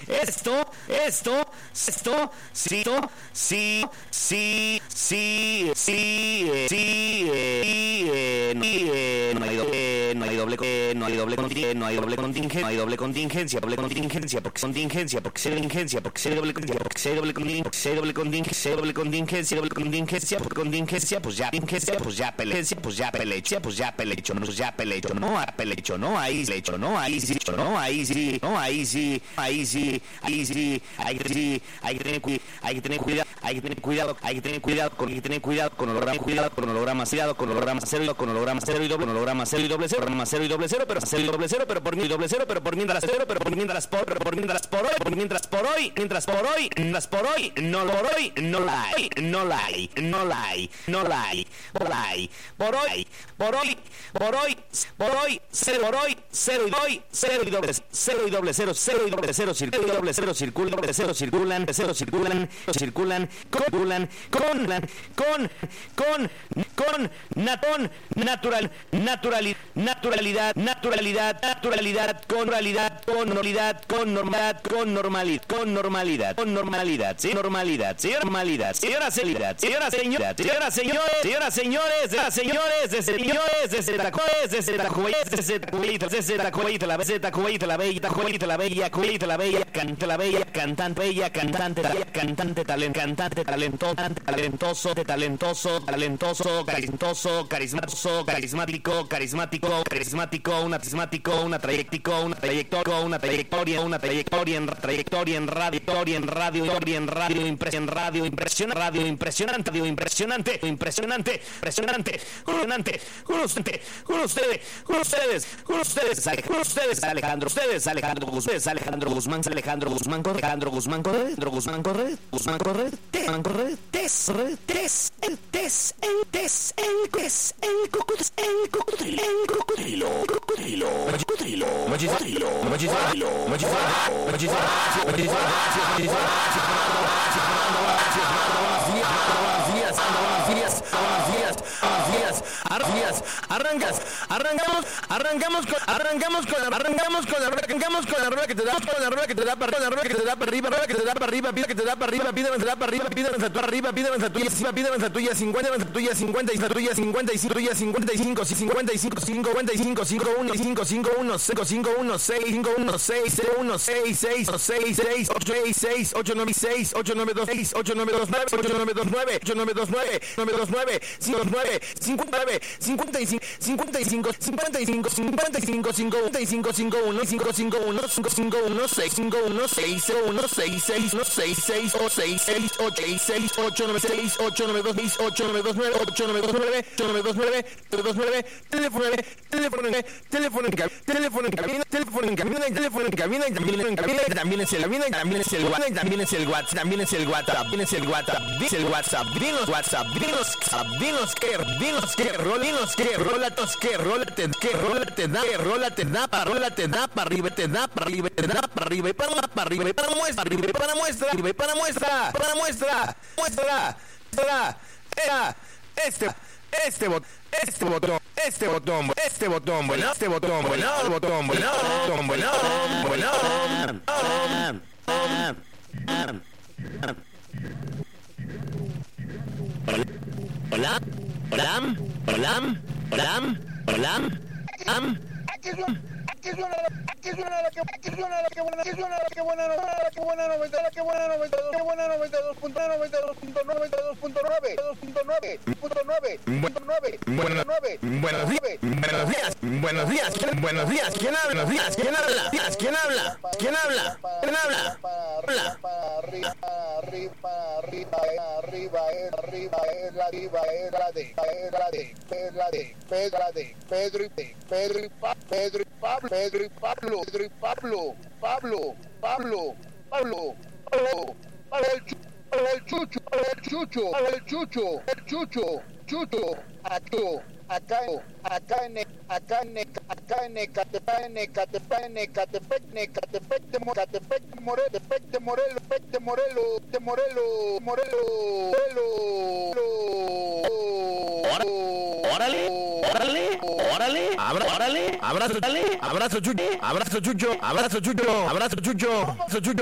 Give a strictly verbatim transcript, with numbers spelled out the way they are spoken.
esto, esto, esto, sí, esto, sí, sí, sí, sí, eh, sí, eh, sí, eh, no hay doble, no hay doble, no hay doble contingencia, no hay doble contingencia, no hay doble contingencia, doble contingencia, porque contingencia, porque se contingencia, porque se doble contingencia, porque se doble contingencia, porque se doble contingencia, doble contingencia, doble contingencia, por contingencia, pues ya, contingencia, pues ya pelecia, pues ya pelecha, pues ya pelecho, no, ya pelecho, no, a pelecho, no, ahí lecho, no, ahí sí, no, ahí sí, no, ahí sí, ahí sí, ahí sí, hay que sí, hay que tener cuidado, hay que tener cuidado, hay que tener cuidado, hay que tener cuidado, con hay que tener cuidado con holograma, cuidado con holograma, cuidado con holograma cero, con holograma cero y doble, holograma cero y doble cero, holograma cero y doble cero, pero cero y doble cero, pero por mí doble cero, pero por mientras cero, pero por mientras por, pero por mientras por hoy, por mientras por hoy, mientras por hoy, mientras por hoy, no por hoy, no la hay, no la hay, no la hay, no la hay, por ahí, por hoy, por hoy, por hoy, por hoy, cero por hoy, cero y hoy, cero y doble cero y doble cero, cero y doble cero, circula, doble cero circula, doble cero circulan, cero circulan, circulan, circulan, con, con, con, con, natón, natural, naturalidad, naturalidad, naturalidad, naturalidad, con realidad, con normalidad, con normalidad, con normalidad, con normalidad, con normalidad, sí, normalidad, sí, normalidad, señora, señora, señora, señora, señora, señores, señoras, señores, señoras, señores, desde señores, desde la juez, desde la juez, desde la juez, desde la juez, la beseta, juez, la bella, juez, la bella, juez, la bella, canta la bella, cantante bella, cantante, cantante, talent, cantante, talentoso, talentoso, talentoso, talentoso, carismático, carismático, carismático, carismático, carismático, una carismático, una trayectórico, una trayectoria, una trayectoria, una trayectoria en trayectoria en radio, en radio, en radio, en radio, impresionante, radio impresionante, radio impresionante, impresionante, impresionante, impresionante, con ustedes, con ustedes, con ustedes, con ustedes, con ustedes, Alejandro, ustedes, Alejandro, ustedes, Alejandro Guzmán, Alejandro Guzmán, Alejandro Guzmán, Alejandro Guzmán, corre, Guzmán, corre, Guzmán, corre, tes, tes, el tes, el tes, el tes, el cocodrilo, el cocodrilo, el cocodrilo, cocodrilo, cocodrilo, cocodrilo, cocodrilo, cocodrilo, Arrancas, arrancamos, arrancamos con, arrancamos con, arrancamos con, arrancamos con la rueda que te da, con la rueda que te da para arriba, la rueda que te da para arriba, rueda que te da para arriba, pide que te da para arriba, pide que te da para arriba, pide que te da para arriba, pide que te da tuya, pide que te tuya cincuenta, pide tuya cincuenta y tuya cincuenta y cinco, tuya cincuenta y cinco, cincuenta y cinco, cincuenta y cinco, cinco uno, cinco cinco uno, cinco cinco uno seis, cinco uno seis, uno seis seis, seis seis, ocho seis seis, ocho nueve seis, ocho nueve dos seis, ocho nueve dos nueve, ocho nueve dos nueve, ocho nueve dos nueve, nueve dos nueve, cinco nueve, cincuenta y nueve, cincuenta y cinco, cincuenta y cinco, cincuenta y cinco, cincuenta y cinco, cincuenta y cinco, cinco uno, cinco cinco uno, cinco cinco uno seis, cinco uno seis, uno seis seis, uno seis seis, o seis seis, ocho seis seis, ocho nueve seis, ocho nueve dos seis, ocho nueve dos nueve, ocho nueve dos nueve, ocho nueve dos nueve, dos nueve, teléfono, teléfono, teléfono en cabina, teléfono en cabina, teléfono en cabina, teléfono en cabina, también en cabina, también es el cabina, también es el WhatsApp, también es el WhatsApp, también es el WhatsApp, también es el WhatsApp, es el WhatsApp, dinos WhatsApp, dinos, dinos que, dinos que, dinos que, rolatos que, rola te, que rola te da, que rola te da, para rola te da, para arriba te da, para arriba te da, para arriba y para para arriba y para muestra, arriba y para muestra, arriba y para muestra, para muestra, muestra, muestra, era, este, este botón, este botón, este botón, este botón, bueno, este botón, bueno, este botón, bueno, botón, bueno, bueno, hola, hola, hola, hola, hola, hola, que suena la que suena la que suena la que buena que suena la que buena la que buena noventa la que buena noventa que buena noventa y dos punto noventa y dos punto noventa y dos punto nueve dos punto nueve punto nueve punto nueve buenos nueve buenos días buenos días buenos días buenos días quién habla buenos días quién habla quién habla quién habla quién habla habla arriba arriba arriba arriba arriba es la arriba es la de es la de es la de Pedro de Pedro y Pedro y Pedro y Pablo Pedro y Pablo, Pedro y Pablo, Pablo, Pablo, Pablo, Pablo, Pablo el Chucho, Pablo el Chucho, Pablo el Chucho, el Chucho, Chucho, Acho, acá, acá en, acá en, acá en Ecatepec, en Ecatepec, en Ecatepec, en Ecatepec, de Ecatepec, de Morelos, de Morelos, de Morelos, de Morelos, Morelos, Morelos, órale, órale, órale, órale, abrazo, abrazo, Chucho, abrazo, Chucho, abrazo, Chucho, abrazo, Chucho, abrazo, Chucho.